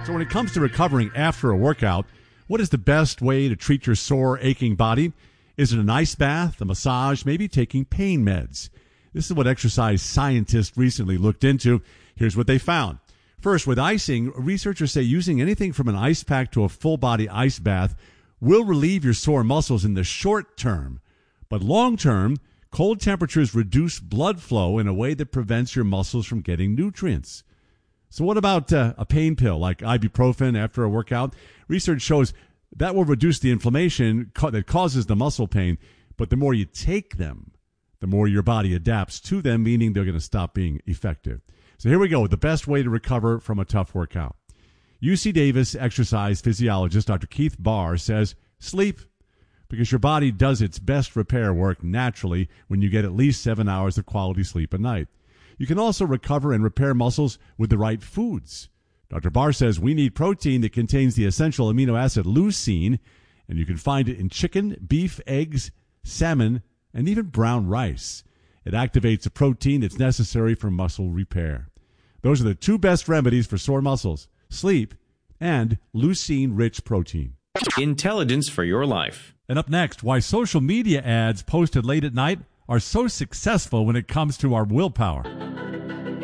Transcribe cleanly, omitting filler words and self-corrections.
So when it comes to recovering after a workout, what is the best way to treat your sore, aching body? Is it an ice bath, a massage, maybe taking pain meds? This is what exercise scientists recently looked into. Here's what they found. First, with icing, researchers say using anything from an ice pack to a full-body ice bath will relieve your sore muscles in the short term. But long term, cold temperatures reduce blood flow in a way that prevents your muscles from getting nutrients. So what about a pain pill like ibuprofen after a workout? Research shows that will reduce the inflammation that causes the muscle pain, but the more you take them, the more your body adapts to them, meaning they're going to stop being effective. So here we go, the best way to recover from a tough workout. UC Davis exercise physiologist Dr. Keith Barr says, sleep, because your body does its best repair work naturally when you get at least 7 hours of quality sleep a night. You can also recover and repair muscles with the right foods. Dr. Barr says we need protein that contains the essential amino acid leucine, and you can find it in chicken, beef, eggs, salmon, and even brown rice. It activates a protein that's necessary for muscle repair. Those are the two best remedies for sore muscles: sleep and leucine-rich protein. Intelligence for your life. And up next, why social media ads posted late at night are so successful when it comes to our willpower.